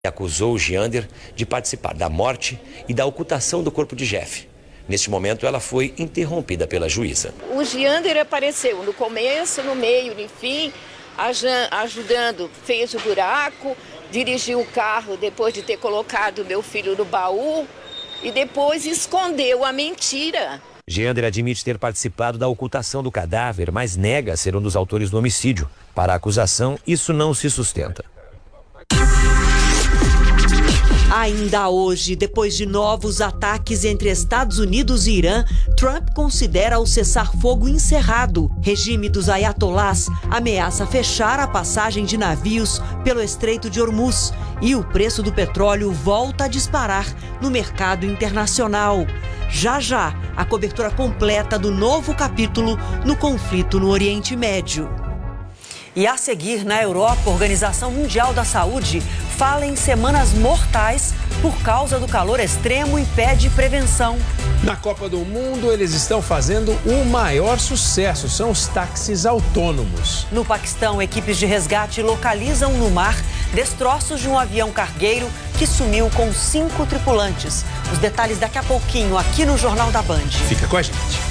Acusou o Giander de participar da morte e da ocultação do corpo de Jeff. Neste momento, ela foi interrompida pela juíza. O Giander apareceu no começo, no meio, no fim, ajudando, fez o buraco, dirigiu o carro depois de ter colocado meu filho no baú e depois escondeu a mentira. Giander admite ter participado da ocultação do cadáver, mas nega ser um dos autores do homicídio. Para a acusação, isso não se sustenta. Ainda hoje, depois de novos ataques entre Estados Unidos e Irã, Trump considera o cessar-fogo encerrado. Regime dos ayatolás ameaça fechar a passagem de navios pelo Estreito de Hormuz e o preço do petróleo volta a disparar no mercado internacional. Já, a cobertura completa do novo capítulo no conflito no Oriente Médio. E a seguir, na Europa, a Organização Mundial da Saúde fala em semanas mortais por causa do calor extremo e pede prevenção. Na Copa do Mundo, eles estão fazendo o maior sucesso, são os táxis autônomos. No Paquistão, equipes de resgate localizam no mar destroços de um avião cargueiro que sumiu com 5 tripulantes. Os detalhes daqui a pouquinho, aqui no Jornal da Band. Fica com a gente.